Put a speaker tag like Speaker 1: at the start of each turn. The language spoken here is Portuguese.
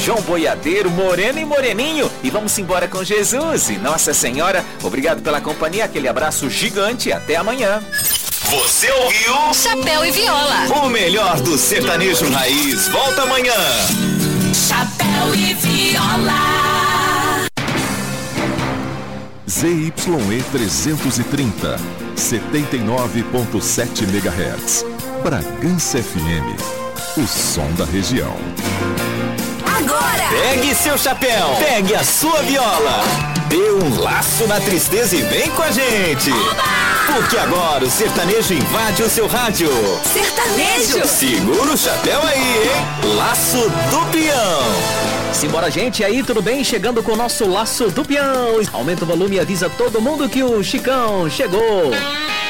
Speaker 1: João Boiadeiro, Moreno e Moreninho. E vamos embora com Jesus. E Nossa Senhora, obrigado pela companhia, aquele abraço gigante e até amanhã.
Speaker 2: Você ouviu?
Speaker 3: Chapéu e Viola.
Speaker 2: O melhor do sertanejo raiz. Volta amanhã.
Speaker 3: Chapéu e Viola.
Speaker 4: ZYE 330, 79.7 MHz. Bragança FM, o som da região.
Speaker 3: Agora!
Speaker 2: Pegue seu chapéu, pegue a sua viola. Dê um laço na tristeza e vem com a gente.
Speaker 3: Oba!
Speaker 2: Porque agora o sertanejo invade o seu rádio.
Speaker 3: Sertanejo!
Speaker 2: Segura o chapéu aí, hein? Laço do Peão.
Speaker 1: Simbora, gente, e aí, tudo bem? Chegando com o nosso Laço do Peão. Aumenta o volume e avisa todo mundo que o Chicão chegou.